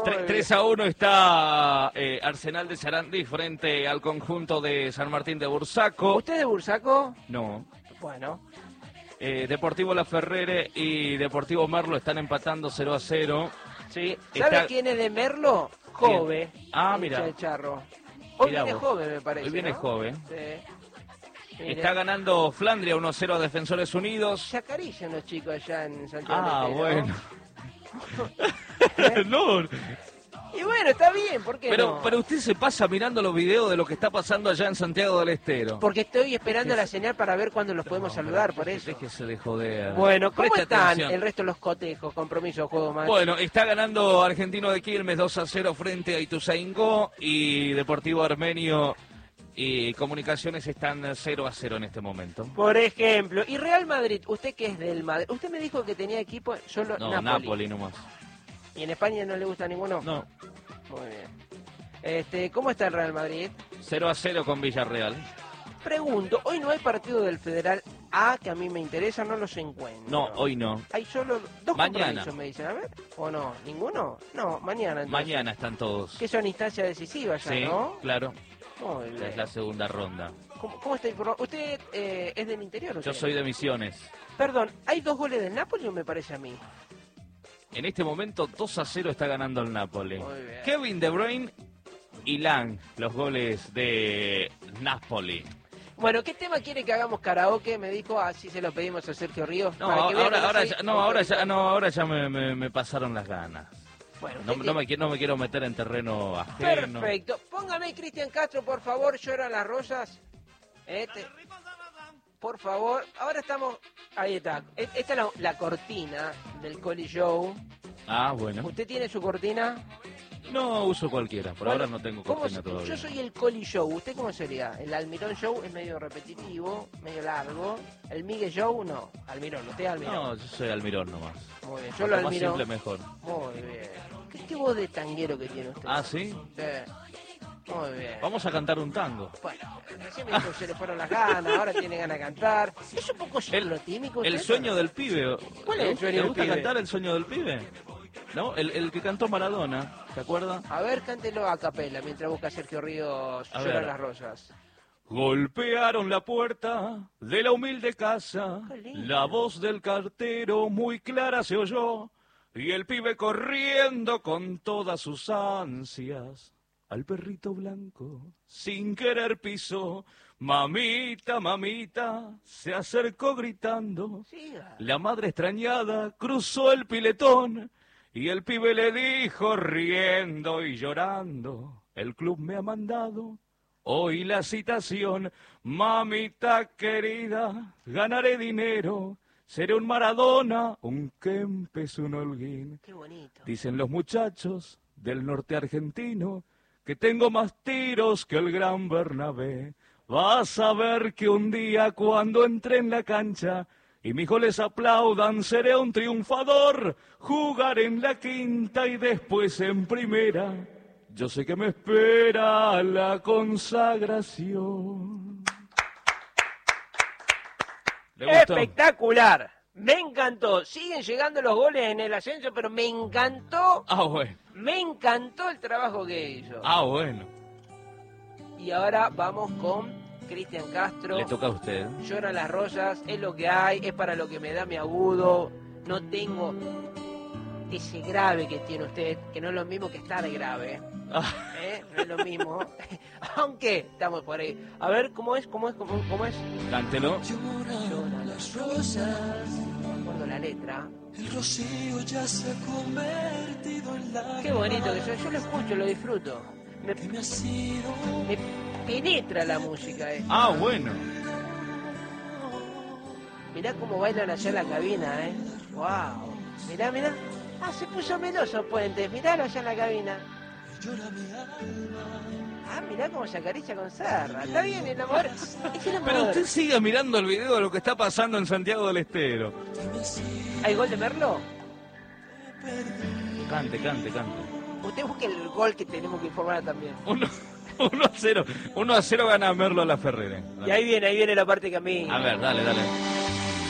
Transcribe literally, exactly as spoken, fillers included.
tres a uno está eh, Arsenal de Sarandí frente al conjunto de San Martín de Bursaco. ¿Usted es de Bursaco? No. Bueno. Eh, Deportivo La Ferrere y Deportivo Merlo están empatando cero a cero. Sí. ¿Sabe Está... quién es de Merlo? Jove. Ah, mira. El charro. Hoy Mirá viene vos. Jove, me parece. Hoy viene ¿no? Jove. Sí. Mire. Está ganando Flandria uno a cero a Defensores Unidos. Se acarician los chicos allá en Santiago. Ah, del bueno. ¿Eh? No. Y bueno, está bien, ¿por qué Pero, no? pero usted se pasa mirando los videos de lo que está pasando allá en Santiago del Estero. Porque estoy esperando la señal para ver cuándo los podemos No, saludar, pero por eso. Déjese de joder. Bueno, ¿cómo Preste están atención. el resto de los cotejos? Compromiso, juego más. Bueno, está ganando Argentino de Quilmes dos a cero frente a Ituzaingó y Deportivo Armenio y Comunicaciones están cero a cero en este momento. Por ejemplo, y Real Madrid, usted que es del Madrid, usted me dijo que tenía equipo solo No, Napoli. Napoli nomás. ¿Y en España no le gusta ninguno? No, Muy bien. Este, ¿cómo está el Real Madrid? cero a cero con Villarreal. Pregunto, hoy no hay partido del Federal A que a mí me interesa, no los encuentro. No, hoy no. Hay solo dos Mañana. compromisos, me dicen. A ver, ¿o no? ¿Ninguno? No, mañana entonces. Mañana están todos. Que son instancias decisivas ya, Sí, ¿no? claro. Muy bien. Es la segunda ronda. ¿Cómo, cómo está informado? ¿Usted eh, es del interior o Yo qué? soy de Misiones. Perdón, ¿hay dos goles del Napoli o me parece a mí? En este momento dos a cero está ganando el Napoli. Muy bien. Kevin De Bruyne y Lang, los goles de Napoli. Bueno, ¿qué tema quiere que hagamos karaoke? Me dijo, así se lo pedimos a Sergio Ríos. No, para que vea ahora, que ahora, soy ya, no, ahora ya, autorizado. no, ahora ya me, me- me pasaron las ganas. Bueno, No, usted no me, quiero- no me quiero meter en terreno ajeno. Perfecto. Póngame, Cristian Castro, por favor, llora las rosas. Este, por favor. Ahora estamos... Ahí está. E- Esta es la, la cortina del Coli Show. Ah, bueno. ¿Usted tiene su cortina? No uso cualquiera, por Bueno, ahora no tengo ¿cómo cortina se- todavía. Yo soy el Coli Show. ¿Usted cómo sería? El Almirón Show es medio repetitivo, medio largo. El Miguel Show, no. Almirón, usted es Almirón. No, yo soy Almirón nomás. Muy bien, yo Cuanto lo más Almirón. simple mejor. Muy bien. ¿Qué, qué voz de tanguero que tiene usted? Ah, ¿sí? Sí. Muy bien. Vamos a cantar un tango. Bueno, recién me dijo que se le fueron las ganas, ahora tiene ganas de cantar. ¿Es un poco ciclotímico El usted, sueño o no? del pibe. ¿Cuál es el sueño ¿Te del gusta pibe? cantar el sueño del pibe? ¿No? El, el que cantó Maradona, ¿te acuerdas? A ver, cántelo a capela mientras busca Sergio Ríos A Lloran ver. las rosas. Golpearon la puerta de la humilde casa, Qué lindo. la voz del cartero muy clara se oyó, y el pibe corriendo con todas sus ansias. Al perrito blanco, sin querer pisó, mamita, mamita, se acercó gritando. Siga. La madre extrañada cruzó el piletón, y el pibe le dijo riendo y llorando, el club me ha mandado hoy la citación, mamita querida, ganaré dinero, seré un Maradona, un Kempes, un Holguín. Qué bonito. Dicen los muchachos del norte argentino que tengo más tiros que el gran Bernabé. Vas a ver que un día cuando entre en la cancha y mis goles aplaudan, seré un triunfador, jugaré en la quinta y después en primera. Yo sé que me espera la consagración. ¿Le gustó? Espectacular. Me encantó. Siguen llegando los goles en el ascenso, pero me encantó, Ah, bueno. me encantó el trabajo que hizo. Ah, bueno. Y ahora vamos con Cristian Castro. Le toca a usted. Lloran las rosas, es lo que hay, es para lo que me da mi agudo. No tengo ese grave que tiene usted, que no es lo mismo que estar grave. Ah, ¿eh? No es lo mismo. Aunque estamos por ahí. A ver, ¿cómo es? ¿Cómo es? ¿Cómo, cómo es? cántelo. Lloran las rosas. No me acuerdo la letra. El rocío ya se ha convertido en la Qué bonito que soy. Yo lo escucho, lo disfruto. Me, que me ha sido. me penetra la música. Eh. Ah, bueno. Mirá cómo bailan allá en la cabina, ¿eh? ¡Wow! Mirá, mirá. Ah, se puso meloso Puentes. Miralo allá en la cabina. Llora mi alma. Ah, mirá cómo se acaricia con Serra. Está bien el amor. Es el amor. Pero usted sigue mirando el video de lo que está pasando en Santiago del Estero. ¿Hay gol de Merlo? Cante, cante, cante. Usted busque el gol que tenemos que informar también. uno a cero. uno a cero gana Merlo a la Ferrere. Y ahí viene, ahí viene la parte que a mí... A ver, dale, dale.